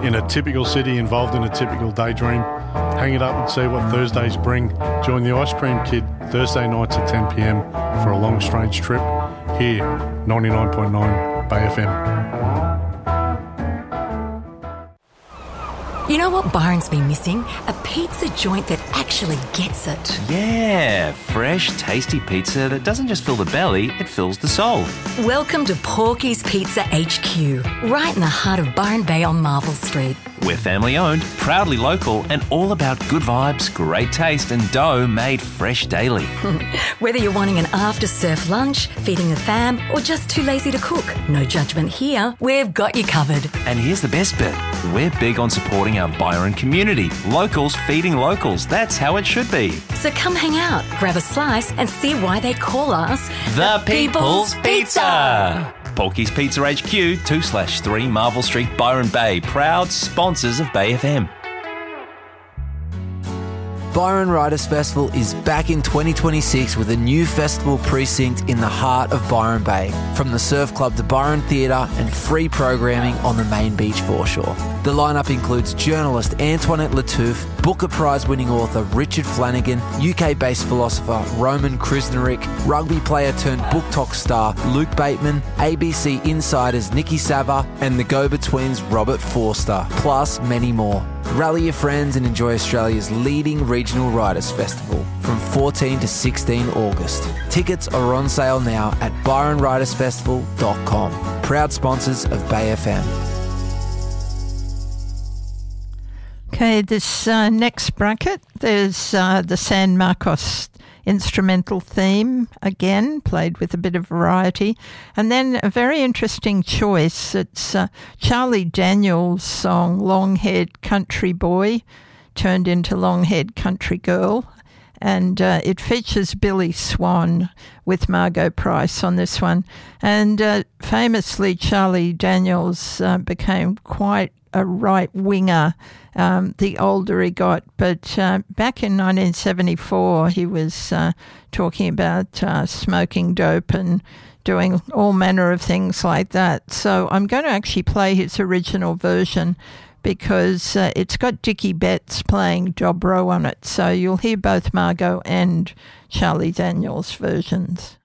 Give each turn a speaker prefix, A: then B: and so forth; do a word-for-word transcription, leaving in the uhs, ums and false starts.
A: In a typical city involved in a typical daydream, hang it up and see what Thursdays bring. Join the Ice Cream Kid Thursday nights at ten p m for a long strange trip here, ninety-nine point nine Bay F M.
B: You know what Byron's been missing? A pizza joint that actually gets it.
C: Yeah, fresh, tasty pizza that doesn't just fill the belly, it fills the soul.
B: Welcome to Porky's Pizza H Q, right in the heart of Byron Bay on Marvel Street.
C: We're family owned, proudly local, and all about good vibes, great taste, and dough made fresh daily.
B: Whether you're wanting an after-surf lunch, feeding the fam, or just too lazy to cook, no judgment here. We've got you covered.
C: And here's the best bit. We're big on supporting our Byron community. Locals feeding locals. That's how it should be.
B: So come hang out, grab a slice, and see why they call us
C: The, the People's, People's Pizza. Porky's Pizza H Q, two slash three Marvel Street, Byron Bay. Proud sponsors of Bay F M.
D: Byron Writers Festival is back in twenty twenty-six with a new festival precinct in the heart of Byron Bay. From the Surf Club to Byron Theatre and free programming on the main beach foreshore. The lineup includes journalist Antoinette Lattouf, Booker Prize-winning author Richard Flanagan, U K-based philosopher Roman Krznaric, rugby player turned book talk star Luke Bateman, A B C Insiders Nikki Sava, and the Go-Betweens Robert Forster, plus many more. Rally your friends and enjoy Australia's leading regional writers festival from fourteen to sixteen August. Tickets are on sale now at byron writers festival dot com. Proud sponsors of Bay F M.
E: Okay, this uh, next bracket, there's uh, the San Marcos instrumental theme, again, played with a bit of variety. And then a very interesting choice. It's uh, Charlie Daniels' song, Long-Haired Country Boy, turned into Long-Haired Country Girl. And uh, it features Billy Swan with Margot Price on this one. And uh, famously, Charlie Daniels uh, became quite a right-winger um, the older he got. But uh, back in nineteen seventy-four, he was uh, talking about uh, smoking dope and doing all manner of things like that. So I'm going to actually play his original version because uh, it's got Dickie Betts playing Dobro on it. So you'll hear both Margot and Charlie Daniels' versions.